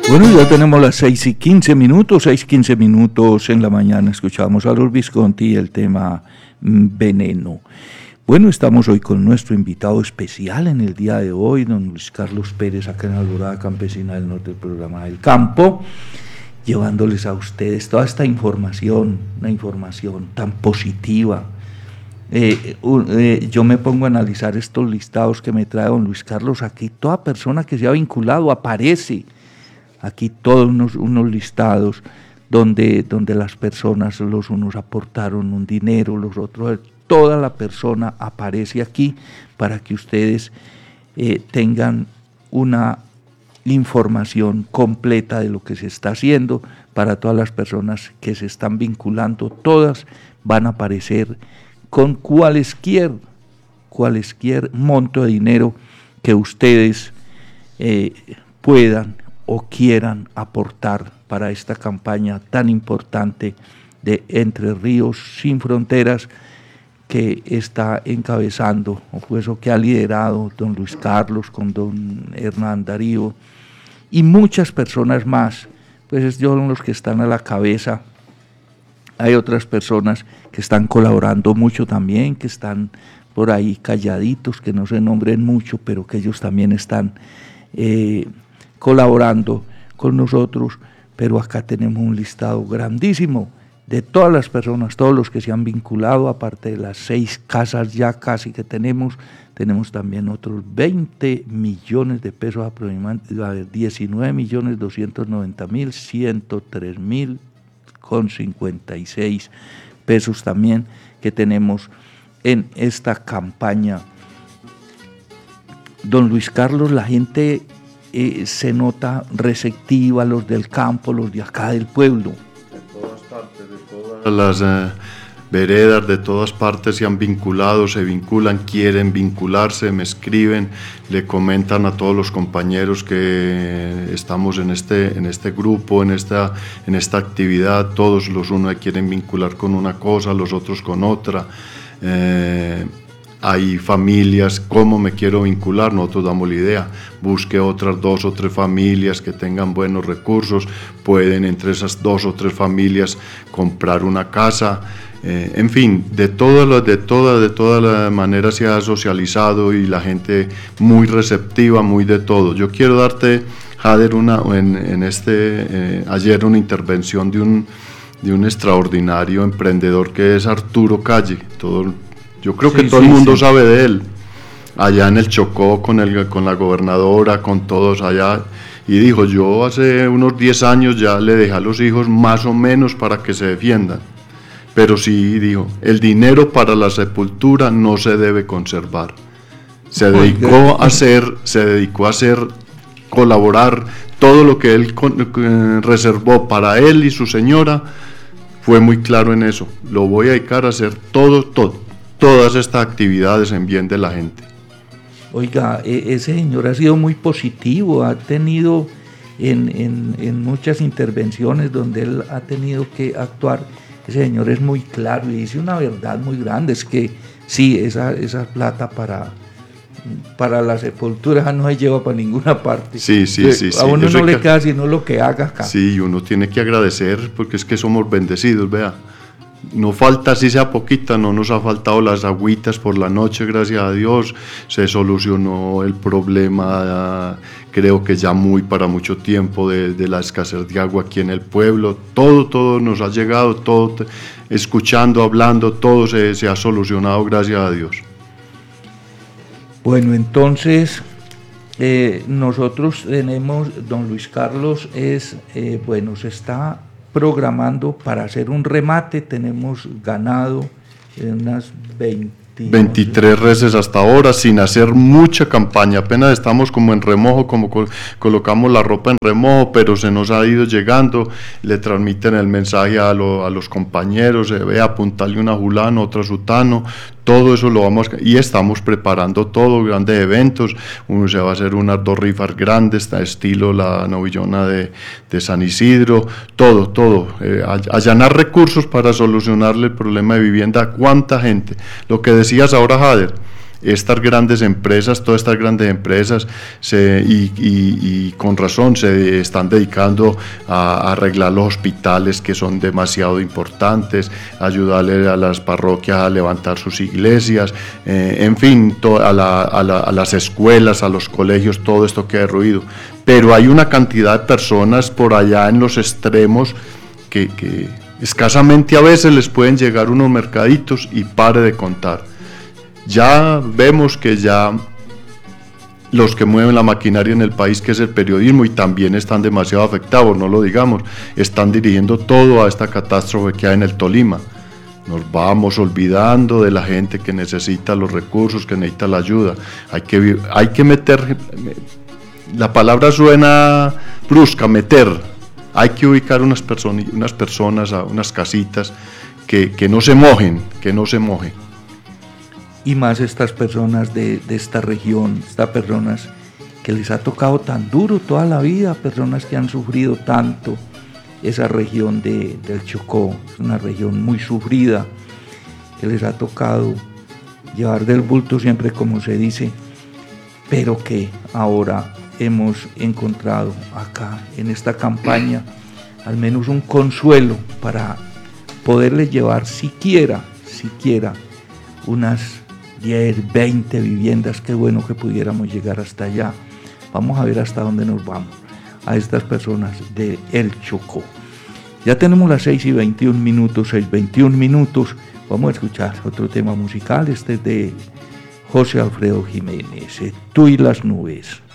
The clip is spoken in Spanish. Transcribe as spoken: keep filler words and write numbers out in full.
Bueno, ya tenemos las seis y quince minutos, seis quince minutos en la mañana. Escuchamos a los Visconti y el tema Veneno. Bueno, estamos hoy con nuestro invitado especial en el día de hoy, don Luis Carlos Pérez, acá en la Alborada Campesina del Norte, del programa del Campo, llevándoles a ustedes toda esta información, una información tan positiva. Eh, eh, yo me pongo a analizar estos listados que me trae don Luis Carlos. Aquí toda persona que se ha vinculado aparece. Aquí todos unos, unos listados donde, donde las personas, los unos aportaron un dinero, los otros, toda la persona aparece aquí para que ustedes eh, tengan una información completa de lo que se está haciendo. Para todas las personas que se están vinculando, todas van a aparecer con cualesquier, cualesquier monto de dinero que ustedes eh, puedan o quieran aportar para esta campaña tan importante de Entre Ríos Sin Fronteras que está encabezando, o pues, o que ha liderado don Luis Carlos con don Hernán Darío y muchas personas más. Pues ellos son los que están a la cabeza. Hay otras personas que están colaborando mucho también, que están por ahí calladitos, que no se nombren mucho, pero que ellos también están eh, colaborando con nosotros. Pero acá tenemos un listado grandísimo de todas las personas, todos los que se han vinculado, aparte de las seis casas ya casi que tenemos, tenemos también otros veinte millones de pesos aproximadamente, diecinueve millones doscientos noventa mil ciento tres mil con cincuenta y seis pesos también que tenemos en esta campaña. Don Luis Carlos, la gente eh, se nota receptiva, los del campo, los de acá del pueblo. De todas partes, de todas las eh, veredas, de todas partes se han vinculado, se vinculan, quieren vincularse, me escriben, le comentan a todos los compañeros que estamos en este, en este grupo, en esta, en esta actividad, todos los unos quieren vincular con una cosa, los otros con otra. Eh, Hay familias, ¿cómo me quiero vincular? Nosotros damos la idea, busque otras dos o tres familias que tengan buenos recursos, pueden entre esas dos o tres familias comprar una casa, eh, en fin, de todas de todas de todas las maneras se ha socializado y la gente muy receptiva, muy de todo. Yo quiero darte, Jader, una, en, en este, eh, ayer una intervención de un, de un extraordinario emprendedor que es Arturo Calle, todo Yo creo que sí, todo sí, el mundo sí. sabe de él, allá en el Chocó con, el, con la gobernadora, con todos allá, y dijo, yo hace unos diez años ya le dejé a los hijos más o menos para que se defiendan, pero sí, dijo, el dinero para la sepultura no se debe conservar, se dedicó a hacer, se dedicó a hacer, colaborar, todo lo que él con, eh, reservó para él y su señora, fue muy claro en eso, lo voy a dedicar a hacer todo, todo. todas estas actividades en bien de la gente. Oiga, ese señor ha sido muy positivo, ha tenido en, en, en muchas intervenciones donde él ha tenido que actuar, ese señor es muy claro y dice una verdad muy grande, es que sí, esa, esa plata para, para la sepultura no se lleva para ninguna parte. Sí, sí, sí. A uno sí, no le que, queda sino lo que haga acá. Sí, uno tiene que agradecer porque es que somos bendecidos, vea. No falta, si sea poquita, no nos ha faltado las agüitas por la noche, gracias a Dios, se solucionó el problema, creo que ya muy para mucho tiempo, de, de la escasez de agua aquí en el pueblo, todo, todo nos ha llegado, todo, escuchando, hablando, todo se, se ha solucionado, gracias a Dios. Bueno, entonces, eh, nosotros tenemos, don Luis Carlos, es, eh, bueno, se está programando para hacer un remate, tenemos ganado unas veinte, veintitrés reses hasta ahora, sin hacer mucha campaña, apenas estamos como en remojo, como col- colocamos la ropa en remojo, pero se nos ha ido llegando, le transmiten el mensaje a, lo, a los compañeros, eh, ve, apuntarle una fulano, otra sutano, todo eso lo vamos, y estamos preparando todo, grandes eventos, uno se va a hacer unas dos rifas grandes, estilo la novillona de, de San Isidro, todo, todo, eh, allanar recursos para solucionarle el problema de vivienda a cuánta gente, lo que decías ahora, Jader, estas grandes empresas, todas estas grandes empresas, se, y, y, y con razón se están dedicando a, a arreglar los hospitales que son demasiado importantes, ayudarle a las parroquias a levantar sus iglesias, eh, en fin, to, a, la, a, la, a las escuelas, a los colegios, todo esto que ha derruido. Pero hay una cantidad de personas por allá en los extremos que, que escasamente a veces les pueden llegar unos mercaditos y pare de contar. Ya vemos que ya los que mueven la maquinaria en el país, que es el periodismo, y también están demasiado afectados, no lo digamos, están dirigiendo todo a esta catástrofe que hay en el Tolima. Nos vamos olvidando de la gente que necesita los recursos, que necesita la ayuda. Hay que, hay que meter, la palabra suena brusca, meter, hay que ubicar unas, person, unas personas, unas casitas que, que no se mojen, que no se mojen. Y más estas personas de, de esta región, estas personas que les ha tocado tan duro toda la vida, personas que han sufrido tanto. Esa región de, del Chocó es una región muy sufrida, que les ha tocado llevar del bulto siempre, como se dice, pero que ahora hemos encontrado acá en esta campaña al menos un consuelo para poderles llevar siquiera, siquiera unas diez, veinte viviendas. Qué bueno que pudiéramos llegar hasta allá. Vamos a ver hasta dónde nos vamos a estas personas de El Chocó. Ya tenemos las seis y veintiún minutos, seis y veintiún minutos. Vamos a escuchar otro tema musical. Este es de José Alfredo Jiménez, Tú y las nubes.